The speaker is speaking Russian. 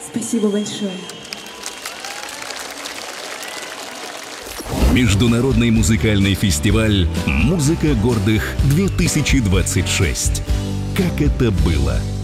Спасибо большое. Международный музыкальный фестиваль «Музыка гордых-2026». Как это было?